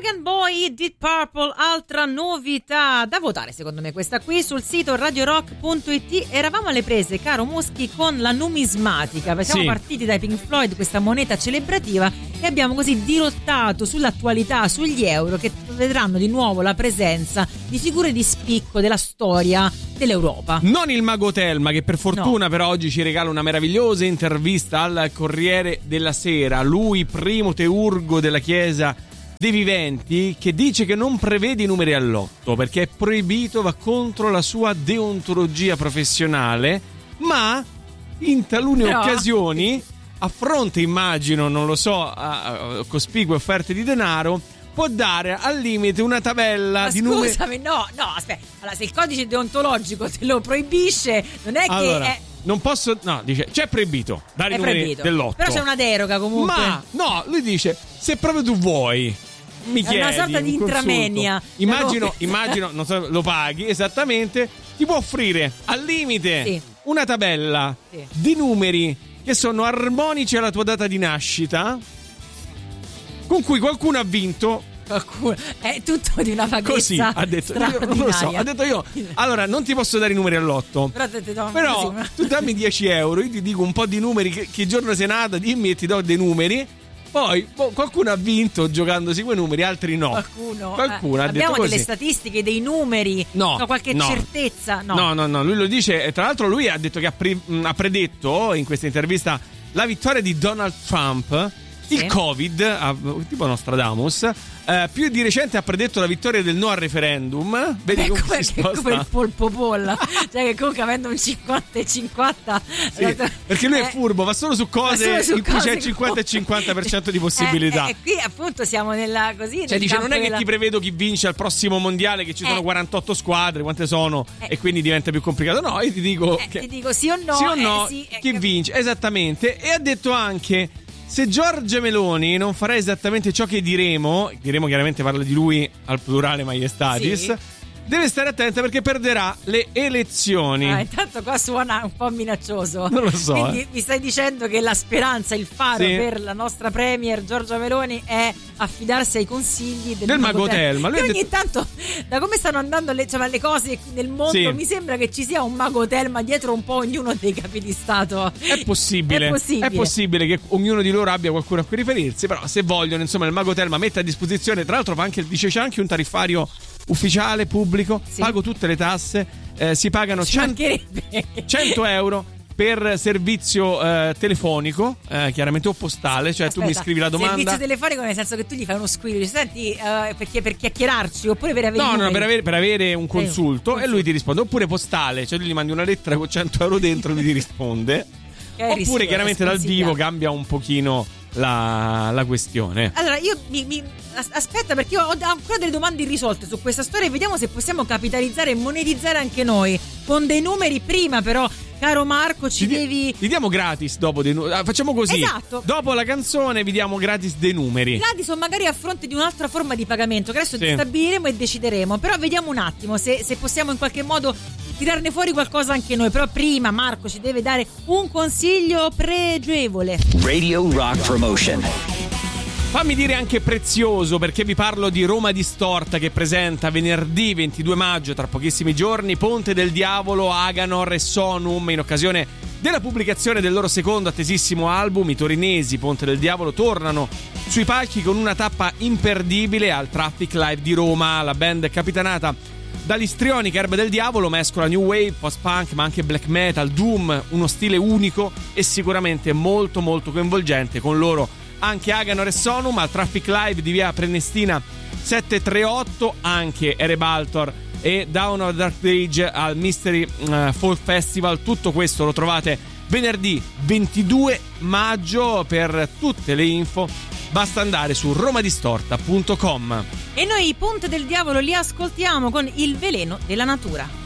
American Boy, Deep Purple, altra novità da votare secondo me questa qui sul sito radiorock.it. Eravamo alle prese, caro Muschi, con la numismatica. Siamo partiti dai Pink Floyd, questa moneta celebrativa, e abbiamo così dirottato sull'attualità, sugli euro, che vedranno di nuovo la presenza di figure di spicco della storia dell'Europa. Non il mago Telma, che per fortuna però oggi ci regala una meravigliosa intervista al Corriere della Sera. Lui, primo teurgo della Chiesa dei Viventi, che dice che non prevede i numeri all'otto perché è proibito, va contro la sua deontologia professionale, ma in talune occasioni, a fronte, immagino, non lo so, a cospicue offerte di denaro, può dare al limite una tabella di numeri. Scusami, no, aspetta. Allora, se il codice deontologico te lo proibisce, non è che è... Non posso, no, dice, c'è proibito dare i numeri dell'otto. Però c'è una deroga comunque. Ma no, lui dice, se proprio tu vuoi, mi chiedi, una sorta di intramenia. Immagino, non so, lo paghi esattamente, ti può offrire al limite una tabella di numeri che sono armonici alla tua data di nascita, con cui qualcuno ha vinto. È tutto di una vaghezza. Così ha detto, io non lo so, ha detto io. Allora, non ti posso dare i numeri all'otto, però tu dammi 10 euro, io ti dico un po' di numeri, che giorno sei nata, dimmi, e ti do dei numeri. Poi qualcuno ha vinto giocandosi quei numeri, altri no. Qualcuno ha abbiamo detto così. Delle statistiche, dei numeri, qualche certezza? No, lui lo dice, e tra l'altro lui ha detto che ha predetto in questa intervista la vittoria di Donald Trump. Il Covid, tipo Nostradamus, più di recente ha predetto la vittoria del no al referendum. Vedi come si sposta? Come il polpo polla. Cioè che comunque avendo un 50-50 perché lui è furbo, va solo su cose in cui c'è il 50 e 50% di possibilità. E qui appunto siamo nella così. Cioè dice, non è che ti prevedo chi vince al prossimo mondiale, che ci sono 48 squadre, quante sono, e quindi diventa più complicato. No, io ti dico ti dico sì o no, chi vince, esattamente. E ha detto anche, se Giorgia Meloni non farà esattamente ciò che diremo chiaramente parla di lui al plurale maiestatis, deve stare attenta perché perderà le elezioni. Intanto qua suona un po' minaccioso. Non lo so. Quindi mi stai dicendo che la speranza, il faro per la nostra premier Giorgia Meloni è affidarsi ai consigli del mago Telma. Ogni tanto, da come stanno andando le cose nel mondo, mi sembra che ci sia un mago Telma dietro un po' ognuno dei capi di Stato. È possibile che ognuno di loro abbia qualcuno a cui riferirsi, però se vogliono, insomma, il mago Telma mette a disposizione, tra l'altro c'è anche un tariffario ufficiale, pubblico, pago tutte le tasse, si pagano 100 euro per servizio telefonico, chiaramente, o postale, cioè tu mi scrivi la domanda. Servizio telefonico nel senso che tu gli fai uno squillo, senti, perché per chiacchierarci, oppure per avere per avere un consulto, e lui ti risponde, oppure postale, cioè tu gli mandi una lettera con 100 euro dentro e lui ti risponde. Oppure chiaramente dal vivo cambia un pochino la questione. Allora io aspetta, perché io ho ancora delle domande irrisolte su questa storia e vediamo se possiamo capitalizzare e monetizzare anche noi con dei numeri. Prima però, caro Marco, li diamo gratis dopo dei numeri. Facciamo così, esatto. Dopo la canzone vi diamo gratis dei numeri. Gratis o magari a fronte di un'altra forma di pagamento che adesso stabiliremo e decideremo. Però vediamo un attimo se possiamo in qualche modo tirarne fuori qualcosa anche noi. Però prima Marco ci deve dare un consiglio pregevole. Radio Rock Promotion. Fammi dire anche prezioso, perché vi parlo di Roma Distorta, che presenta venerdì 22 maggio, tra pochissimi giorni, Ponte del Diavolo, Aganor e Sonum, in occasione della pubblicazione del loro secondo attesissimo album. I torinesi Ponte del Diavolo tornano sui palchi con una tappa imperdibile al Traffic Live di Roma. La band capitanata dall'istrionica Erba del Diavolo mescola new wave, post-punk, ma anche black metal, doom, uno stile unico e sicuramente molto molto coinvolgente. Con loro anche Aganor e Sonum. Al Traffic Live di via Prenestina 738 anche Erebaltor e Down of the Dark Age al Mystery Folk Festival. Tutto questo lo trovate venerdì 22 maggio. Per tutte le info basta andare su romadistorta.com. E noi Ponte del Diavolo li ascoltiamo con Il veleno della natura.